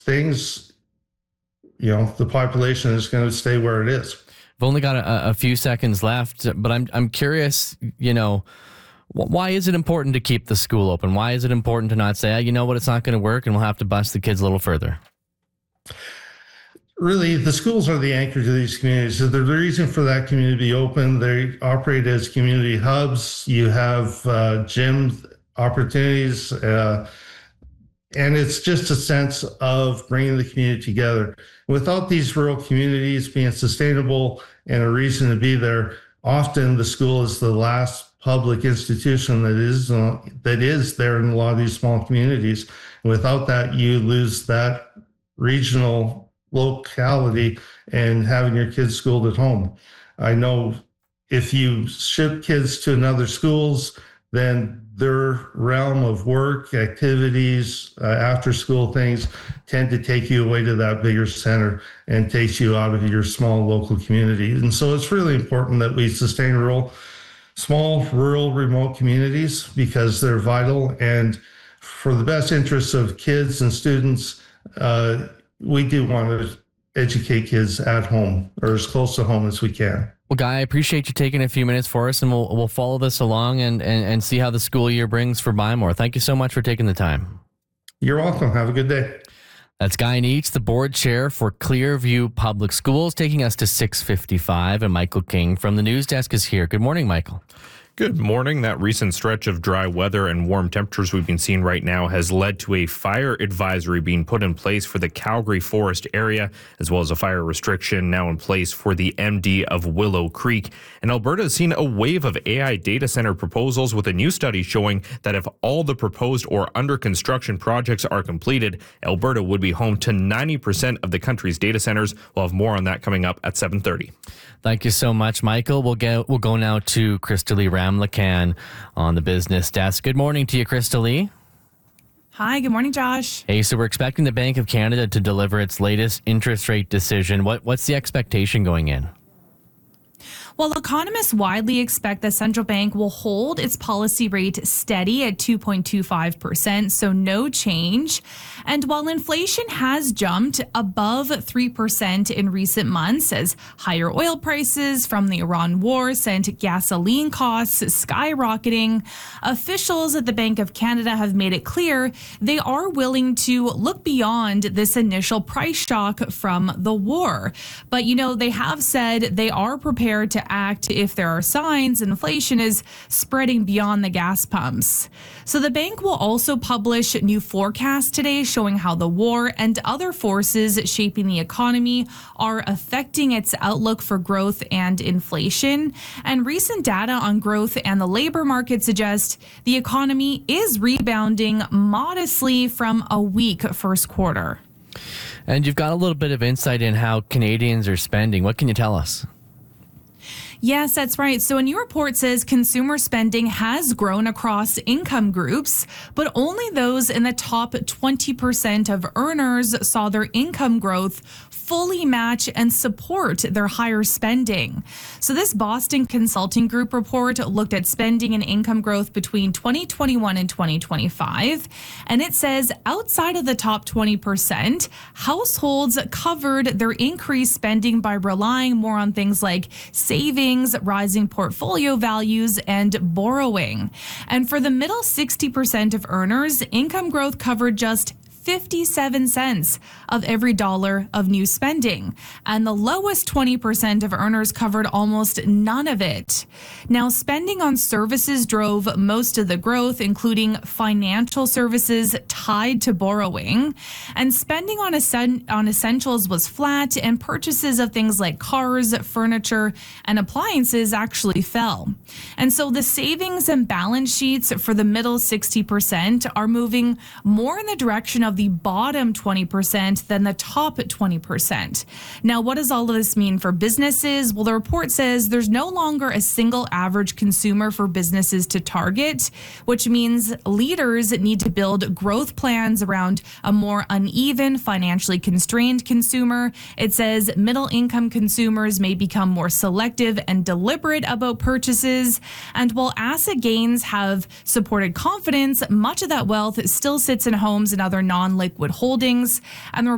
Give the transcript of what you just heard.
things, the population is going to stay where it is. I've only got a few seconds left, but I'm curious, why is it important to keep the school open? Why is it important to not say, you know what, it's not going to work and we'll have to bust the kids a little further? Really, the schools are the anchor to these communities. So the reason for that community to be open, they operate as community hubs. You have gym opportunities, and it's just a sense of bringing the community together. Without these rural communities being sustainable and a reason to be there, often the school is the last public institution that is there in a lot of these small communities. Without that, you lose that regional locality and having your kids schooled at home. I know if you ship kids to another schools, then their realm of work, activities, after school things tend to take you away to that bigger center and takes you out of your small local community. And so it's really important that we sustain small, rural, remote communities because they're vital. And for the best interests of kids and students, we do want to educate kids at home or as close to home as we can. Well, Guy, I appreciate you taking a few minutes for us, and we'll follow this along and see how the school year brings for Buy More. Thank you so much for taking the time. You're welcome. Have a good day. That's Guy Neitz, the board chair for Clearview Public Schools, taking us to 6:55, and Michael King from the news desk is here. Good morning, Michael. Good morning. That recent stretch of dry weather and warm temperatures we've been seeing right now has led to a fire advisory being put in place for the Calgary Forest area, as well as a fire restriction now in place for the MD of Willow Creek. And Alberta has seen a wave of AI data center proposals, with a new study showing that if all the proposed or under construction projects are completed, Alberta would be home to 90% of the country's data centers. We'll have more on that coming up at 7:30. Thank you so much, Michael. We'll go now to Crystalie Ramlakan on the business desk. Good morning to you, Crystalie. Hi, good morning, Josh. Hey, so we're expecting the Bank of Canada to deliver its latest interest rate decision. What's the expectation going in? Well, economists widely expect the central bank will hold its policy rate steady at 2.25%, so no change. And while inflation has jumped above 3% in recent months as higher oil prices from the Iran war sent gasoline costs skyrocketing, officials at the Bank of Canada have made it clear they are willing to look beyond this initial price shock from the war. But, they have said they are prepared to act if there are signs inflation is spreading beyond the gas pumps. So the bank will also publish new forecasts today showing how the war and other forces shaping the economy are affecting its outlook for growth and inflation. And recent data on growth and the labor market suggest the economy is rebounding modestly from a weak first quarter. And you've got a little bit of insight in how Canadians are spending. What can you tell us? Yes, that's right. So a new report says consumer spending has grown across income groups, but only those in the top 20% of earners saw their income growth fully match and support their higher spending. So this Boston Consulting Group report looked at spending and income growth between 2021 and 2025. And it says outside of the top 20%, households covered their increased spending by relying more on things like savings, rising portfolio values, and borrowing. And for the middle 60% of earners, income growth covered just 57 cents of every dollar of new spending. And the lowest 20% of earners covered almost none of it. Now, spending on services drove most of the growth, including financial services tied to borrowing. And spending on essentials was flat, and purchases of things like cars, furniture, and appliances actually fell. And so the savings and balance sheets for the middle 60% are moving more in the direction of the bottom 20% than the top 20%. Now, what does all of this mean for businesses? Well, the report says there's no longer a single average consumer for businesses to target, which means leaders need to build growth plans around a more uneven, financially constrained consumer. It says middle income consumers may become more selective and deliberate about purchases. And while asset gains have supported confidence, much of that wealth still sits in homes and other non-liquid holdings. And the